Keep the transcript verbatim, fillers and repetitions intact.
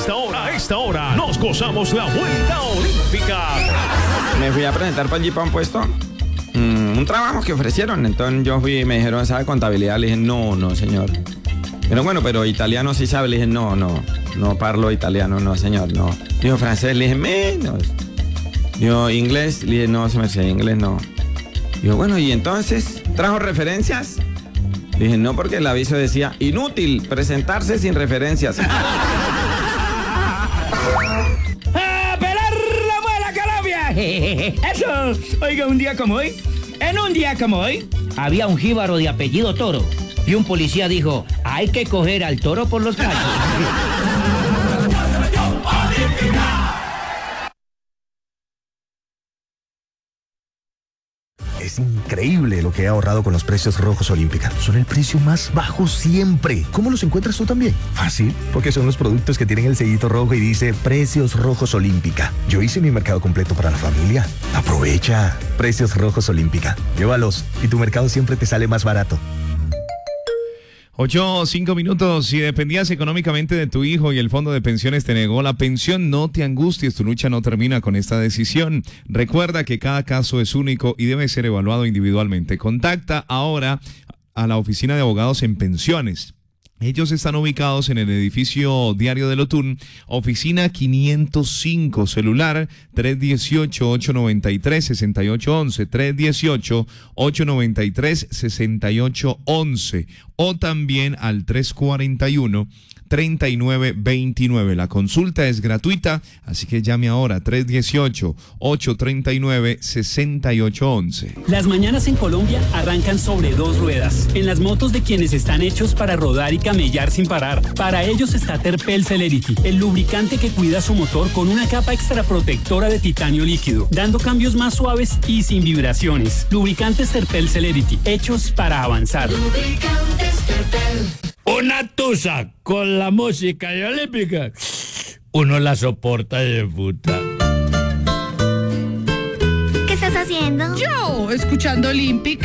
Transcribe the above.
esta hora, a esta hora, nos gozamos la vuelta olímpica. Me fui a presentar para allí para un puesto, mm, un trabajo que ofrecieron. Entonces yo fui y me dijeron, ¿sabe contabilidad? Le dije, no, no, señor. Pero bueno, pero italiano sí sabe. Le dije, no, no, no parlo italiano, no, señor, no. Dijo, francés, le dije, menos. Dijo, inglés, le dije, no, se me decía, inglés no. Dijo, bueno, y entonces, ¿trajo referencias? Le dije, no, porque el aviso decía, inútil presentarse sin referencias. Eso, oiga, un día como hoy, en un día como hoy, había un jíbaro de apellido Toro y un policía dijo, hay que coger al toro por los cachos. Es increíble lo que he ahorrado con los precios rojos Olímpica. Son el precio más bajo siempre. ¿Cómo los encuentras tú también? Fácil, porque son los productos que tienen el sellito rojo y dice Precios Rojos Olímpica. Yo hice mi mercado completo para la familia. Aprovecha. Precios Rojos Olímpica. Llévalos y tu mercado siempre te sale más barato. Ocho, cinco minutos. Si dependías económicamente de tu hijo y el fondo de pensiones te negó la pensión, no te angusties, tu lucha no termina con esta decisión. Recuerda que cada caso es único y debe ser evaluado individualmente. Contacta ahora a la oficina de abogados en pensiones. Ellos están ubicados en el edificio Diario del Otún, oficina quinientos cinco, celular tres dieciocho, ocho noventa y tres, sesenta y ocho once, tres dieciocho, ocho noventa y tres, sesenta y ocho once o también al tres cuarenta y uno, treinta y nueve veintinueve. La consulta es gratuita, así que llame ahora tres dieciocho, ocho treinta y nueve, sesenta y ocho once. Las mañanas en Colombia arrancan sobre dos ruedas, en las motos de quienes están hechos para rodar y camellar sin parar. Para ellos está Terpel Celerity, el lubricante que cuida su motor con una capa extra protectora de titanio líquido, dando cambios más suaves y sin vibraciones. Lubricantes Terpel Celerity, hechos para avanzar. Lubricantes Terpel. Una tusa con la música de Olímpica, uno la soporta de puta. ¿Qué estás haciendo? Yo, escuchando Olímpica.